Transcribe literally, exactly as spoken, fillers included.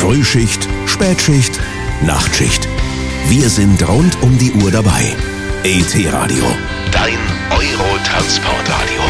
Frühschicht, Spätschicht, Nachtschicht. Wir sind rund um die Uhr dabei. E T Radio. Dein Euro-Transportradio.